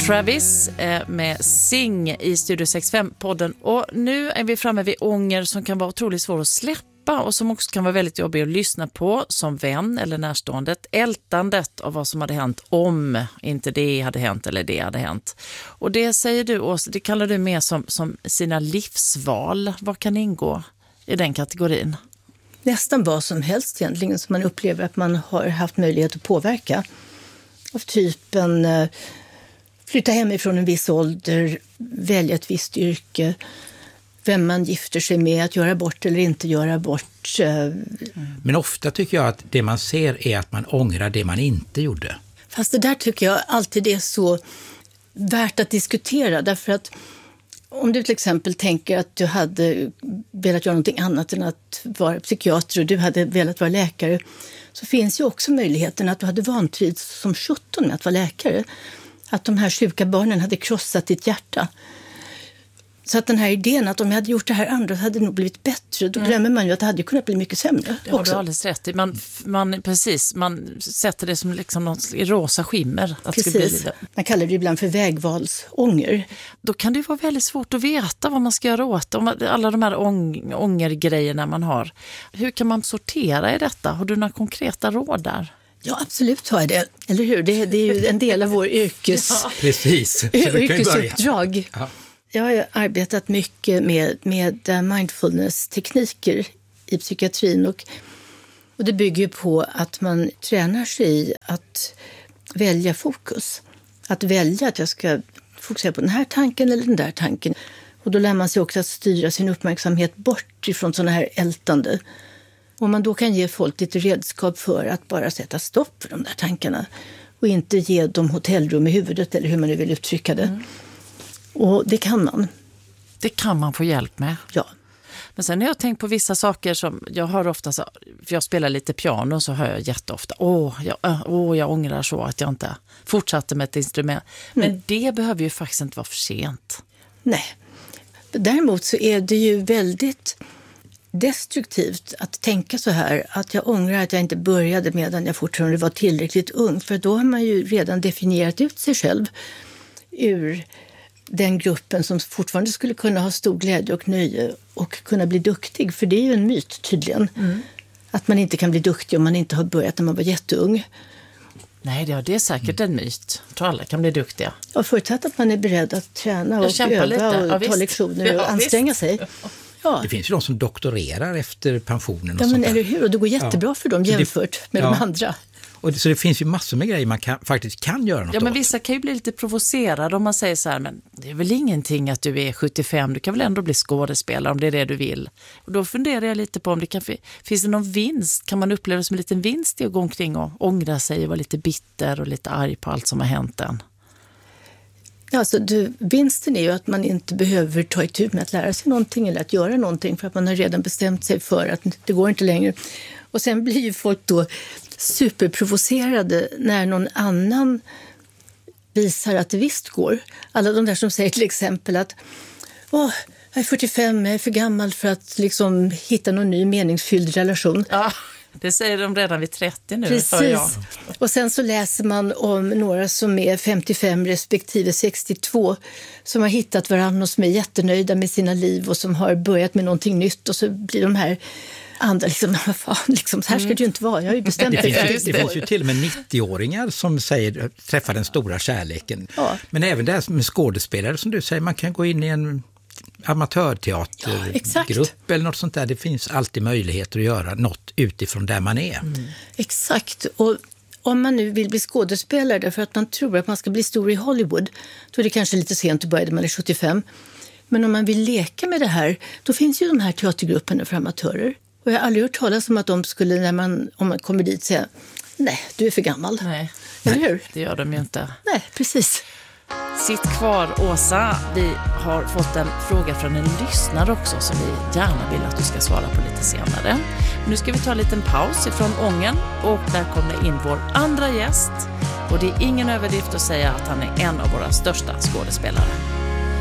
Travis med Sing i Studio 65-podden. Och nu är vi framme vid ånger som kan vara otroligt svår att släppa och som också kan vara väldigt jobbig att lyssna på som vän eller närstående. Ältandet av vad som hade hänt om inte det hade hänt eller det hade hänt. Och det säger du, Åsa, det kallar du mer som sina livsval. Vad kan ingå i den kategorin? Nästan vad som helst egentligen som man upplever att man har haft möjlighet att påverka. Av typen flytta hemifrån en viss ålder, välja ett visst yrke, vem man gifter sig med, att göra bort eller inte göra bort. Men ofta tycker jag att det man ser är att man ångrar det man inte gjorde. Fast det där tycker jag alltid är så värt att diskutera, därför att om du till exempel tänker att du hade velat göra någonting annat än att vara psykiater och du hade velat vara läkare, så finns ju också möjligheten att du hade vantrivts som 17 med att vara läkare. Att de här sjuka barnen hade krossat ditt hjärta. Så att den här idén att om jag hade gjort det här andra så hade det nog blivit bättre. Då glömmer man ju att det hade kunnat bli mycket sämre. Det har du alldeles rätt i. Man sätter det som liksom något i rosa skimmer. Att precis. Ska bli det. Man kallar det ibland för vägvalsånger. Då kan det ju vara väldigt svårt att veta vad man ska göra åt. Alla de här ångergrejerna man har. Hur kan man sortera i detta? Har du några konkreta råd där? Ja, absolut har jag det. Eller hur? Det är ju en del av vår yrkesuppdrag. Ja. Jag har arbetat mycket med mindfulness-tekniker i psykiatrin och det bygger ju på att man tränar sig i att välja fokus. Att välja att jag ska fokusera på den här tanken eller den där tanken. Och då lär man sig också att styra sin uppmärksamhet bort ifrån sådana här ältande. Om man då kan ge folk lite redskap för att bara sätta stopp för de där tankarna och inte ge dem hotellrum i huvudet eller hur man nu vill uttrycka det. Och det kan man. Det kan man få hjälp med. Ja. Men sen har jag tänkt på vissa saker som jag har ofta, för jag spelar lite piano så hör jag jätteofta, jag ångrar så att jag inte fortsatte med ett instrument. Men det behöver ju faktiskt inte vara för sent. Nej. Däremot så är det ju väldigt destruktivt att tänka så här, att jag ångrar att jag inte började medan jag fortfarande var tillräckligt ung, för då har man ju redan definierat ut sig själv ur den gruppen som fortfarande skulle kunna ha stor glädje och nöje och kunna bli duktig, för det är ju en myt tydligen. Att man inte kan bli duktig om man inte har börjat när man var jätteung. Nej, det är säkert en myt. Jag tror alla kan bli duktiga. Och förutsatt att man är beredd att träna och öva och ta lektioner och anstränga sig. Ja. Det finns ju de som doktorerar efter pensionen. Ja, men eller hur? Och det går jättebra för dem jämfört med de andra. Och så det finns ju massor med grejer man faktiskt kan göra något åt. Ja, men vissa kan ju bli lite provocerade om man säger så här, men det är väl ingenting att du är 75, du kan väl ändå bli skådespelare om det är det du vill. Och då funderar jag lite på om det finns det någon vinst, kan man uppleva det som en liten vinst i att gå omkring och ångra sig och vara lite bitter och lite arg på allt som har hänt än? Alltså, vinsten är ju att man inte behöver ta itu med att lära sig någonting eller att göra någonting, för att man har redan bestämt sig för att det går inte längre. Och sen blir ju folk då superprovocerade när någon annan visar att det visst går. Alla de där som säger till exempel att jag är 45, jag är för gammal för att liksom hitta någon ny meningsfylld relation. Ja, det säger de redan vid 30 nu. Precis. Och sen så läser man om några som är 55 respektive 62 som har hittat varandra och som är jättenöjda med sina liv och som har börjat med någonting nytt, och så blir de här andra liksom, vad fan, liksom, så här ska det ju inte vara. Jag har ju bestämt det finns ju till och med 90-åringar som säger träffa den stora kärleken. Ja. Men även det med skådespelare som du säger, man kan gå in i en amatörteatergrupp eller något sånt där. Det finns alltid möjligheter att göra något utifrån där man är. Exakt. Och om man nu vill bli skådespelare därför att man tror att man ska bli stor i Hollywood, då är det kanske lite sent att börja när man är 75. Men om man vill leka med det här, då finns ju de här teatergrupperna för amatörer. Och jag har aldrig hört talas om att de skulle, om man kommer dit, säga nej, du är för gammal. Nej, eller hur? Det gör de ju inte. Nej, precis. Sitt kvar, Åsa. Vi har fått en fråga från en lyssnare också som vi gärna vill att du ska svara på lite senare. Nu ska vi ta en liten paus ifrån ången och där kommer in vår andra gäst. Och det är ingen överdrift att säga att han är en av våra största skådespelare.